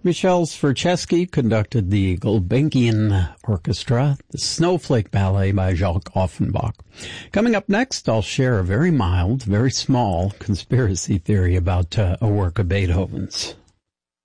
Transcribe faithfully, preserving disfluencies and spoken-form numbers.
Michel Sverchesky conducted the Gulbenkian Orchestra, the Snowflake Ballet by Jacques Offenbach. Coming up next, I'll share a very mild, very small conspiracy theory about uh, a work of Beethoven's.